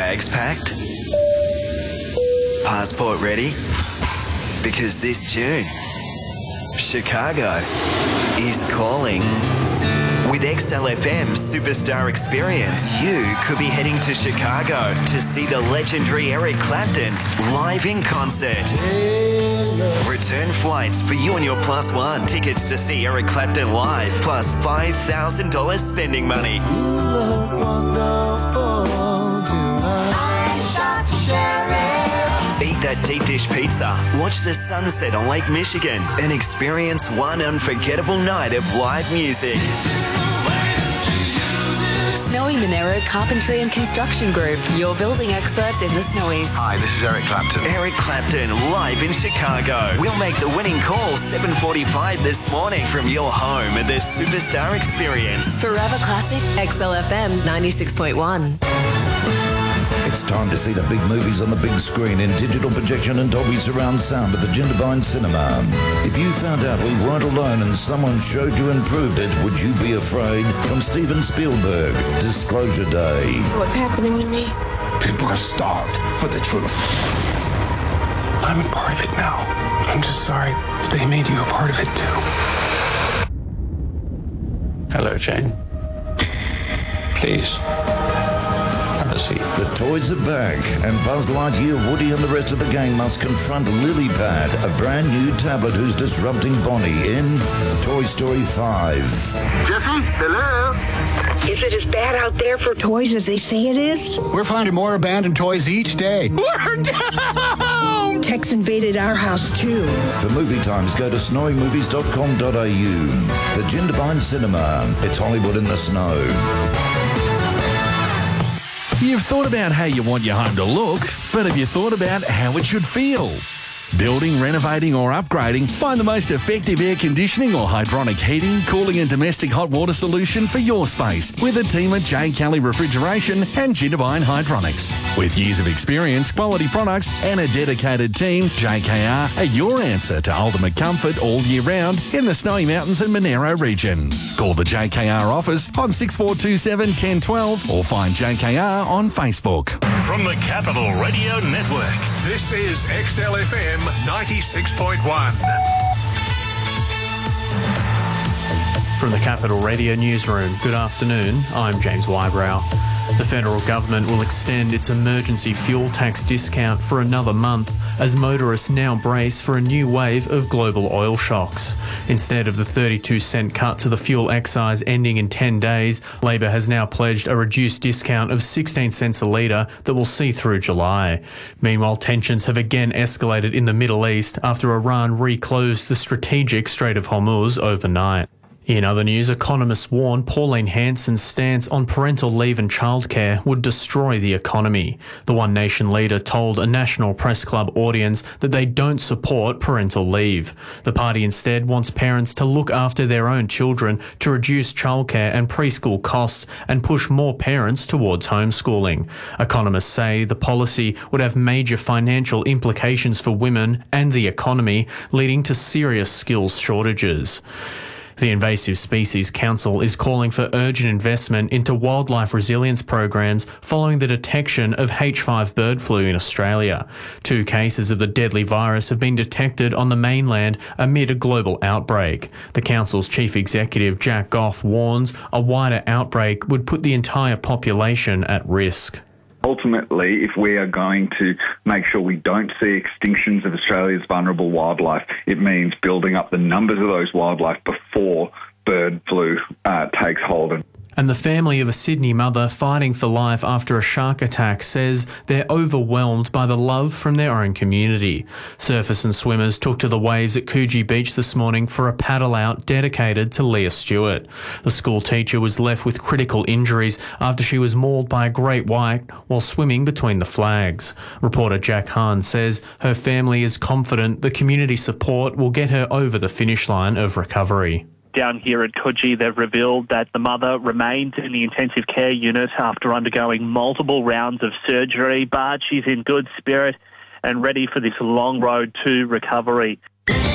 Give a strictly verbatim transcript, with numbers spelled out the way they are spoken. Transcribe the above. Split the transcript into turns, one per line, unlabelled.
Bags packed? Passport ready? Because this June, Chicago is calling. With X L F M's Superstar Experience, you could be heading to Chicago to see the legendary Eric Clapton live in concert. Return flights for you and your plus one. Tickets to see Eric Clapton live, plus five thousand dollars spending money. Eat that deep dish pizza, watch the sunset on Lake Michigan, and experience one unforgettable night of live music.
Snowy Monero Carpentry and Construction Group, your building experts in the Snowies.
Hi, this is Eric Clapton.
Eric Clapton live in Chicago. We'll make the winning call seven forty-five this morning from your home at the Superstar Experience.
Forever Classic, X L F M ninety-six point one.
It's time to see the big movies on the big screen in digital projection and Dolby surround sound at the Jindabyne Cinema. If you found out we weren't alone and someone showed you and proved it, would you be afraid? From Steven Spielberg, Disclosure Day.
What's happening to me?
People are starved for the truth. I'm a part of it now. I'm just sorry they made you a part of it too.
Hello, Jane. Please.
The toys are back, and Buzz Lightyear, Woody and the rest of the gang must confront Lilypad, a brand new tablet who's disrupting Bonnie in Toy Story five.
Jesse, hello?
Is it as bad out there for toys as they say it is?
We're finding more abandoned toys each day.
We're down! Tech's invaded our house, too.
For movie times, go to snowy movies dot com dot a u. The Jindabyne Cinema. It's Hollywood in the snow.
You've thought about how you want your home to look, but have you thought about how it should feel? Building, renovating or upgrading, find the most effective air conditioning or hydronic heating, cooling and domestic hot water solution for your space with a team at J. Kelly Refrigeration and Jindabyne Hydronics. With years of experience, quality products and a dedicated team, J K R are your answer to ultimate comfort all year round in the Snowy Mountains and Monero region. Call the J K R office on six four two seven, one oh one two or find J K R on Facebook.
From the Capital Radio Network, this is X L F M ninety-six point one.
From the Capital Radio Newsroom, good afternoon, I'm James Wybrow. The federal government will extend its emergency fuel tax discount for another month as motorists now brace for a new wave of global oil shocks. Instead of the thirty-two cent cut to the fuel excise ending in ten days, Labor has now pledged a reduced discount of sixteen cents a litre that will see through July. Meanwhile, tensions have again escalated in the Middle East after Iran reclosed the strategic Strait of Hormuz overnight. In other news, economists warn Pauline Hanson's stance on parental leave and childcare would destroy the economy. The One Nation leader told a National Press Club audience that they don't support parental leave. The party instead wants parents to look after their own children to reduce childcare and preschool costs and push more parents towards homeschooling. Economists say the policy would have major financial implications for women and the economy, leading to serious skills shortages. The Invasive Species Council is calling for urgent investment into wildlife resilience programs following the detection of H five bird flu in Australia. Two cases of the deadly virus have been detected on the mainland amid a global outbreak. The council's chief executive, Jack Goff, warns a wider outbreak would put the entire population at risk.
Ultimately, if we are going to make sure we don't see extinctions of Australia's vulnerable wildlife, it means building up the numbers of those wildlife before bird flu uh, takes hold.
And the family of a Sydney mother fighting for life after a shark attack says they're overwhelmed by the love from their own community. Surfers and swimmers took to the waves at Coogee Beach this morning for a paddle out dedicated to Leah Stewart. The school teacher was left with critical injuries after she was mauled by a great white while swimming between the flags. Reporter Jack Hahn says her family is confident the community support will get her over the finish line of recovery.
Down here at Coogee, they've revealed that the mother remains in the intensive care unit after undergoing multiple rounds of surgery, but she's in good spirit and ready for this long road to recovery.